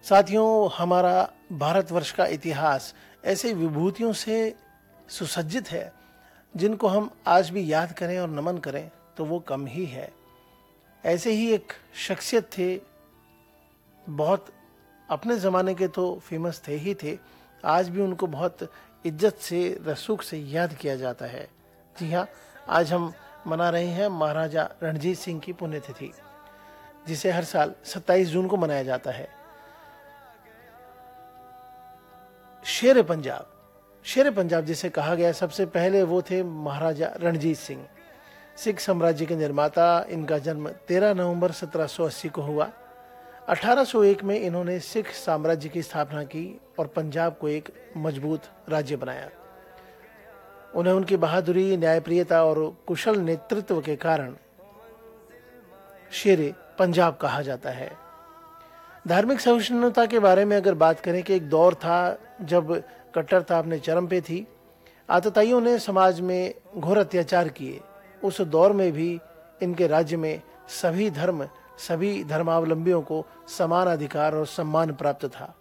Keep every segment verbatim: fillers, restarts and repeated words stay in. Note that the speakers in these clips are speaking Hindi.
साथियों, हमारा भारतवर्ष का इतिहास ऐसे विभूतियों से सुसज्जित है जिनको हम आज भी याद करें और नमन करें तो वो कम ही है। ऐसे ही एक शख्सियत थे, बहुत अपने ज़माने के तो फेमस थे ही थे, आज भी उनको बहुत इज्जत से, रसूख से याद किया जाता है। जी हाँ, आज हम मना रहे हैं महाराजा रणजीत सिंह की पुण्यतिथि, जिसे हर साल सत्ताईस जून को मनाया जाता है। शेर पंजाब, शेर पंजाब जिसे कहा गया, सबसे पहले वो थे महाराजा रणजीत सिंह, सिख साम्राज्य के निर्माता। इनका जन्म तेरह नवंबर सत्रह सौ अस्सी को हुआ। अठारह सौ एक में इन्होंने सिख साम्राज्य की स्थापना की और पंजाब को एक मजबूत राज्य बनाया। उन्हें उनकी बहादुरी, न्यायप्रियता और कुशल नेतृत्व के कारण शेर पंजाब कहा जाता है। धार्मिक सहिष्णुता के बारे में अगर बात करें कि एक दौर था जब कट्टरता अपने चरम पे थी, आतताइयों ने समाज में घोर अत्याचार किए। उस दौर में भी इनके राज्य में सभी धर्म, सभी धर्मावलंबियों को समान अधिकार और सम्मान प्राप्त था।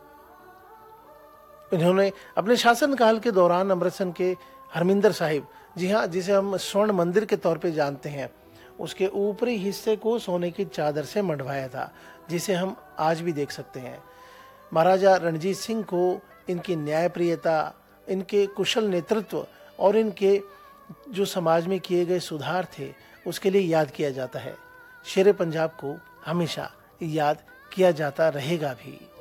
इन्होंने अपने शासनकाल के दौरान अमृतसर के हरमिंदर साहिब, जी हाँ, जिसे हम स्वर्ण मंदिर के तौर पे जानते हैं, उसके ऊपरी हिस्से को सोने की चादर से मढ़वाया था, जिसे हम आज भी देख सकते हैं। महाराजा रणजीत सिंह को इनकी न्यायप्रियता, इनके कुशल नेतृत्व और इनके जो समाज में किए गए सुधार थे, उसके लिए याद किया जाता है। शेर पंजाब को हमेशा याद किया जाता रहेगा भी।